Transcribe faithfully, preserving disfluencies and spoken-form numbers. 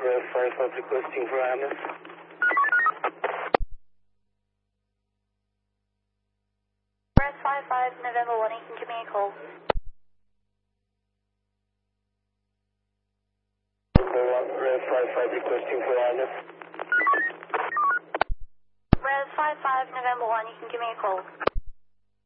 Red five five requesting for Amos. Red five five, November one, you can give me a call. Red five five requesting for Amos. Red five five, November one, you can give me a call.